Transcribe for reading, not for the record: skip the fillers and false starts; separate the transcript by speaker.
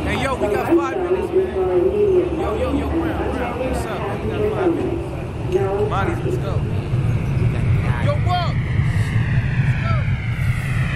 Speaker 1: Hey, yo, we got 5 minutes, man. Yo, Brown, what's up, man? We got 5 minutes. Monty, let's go.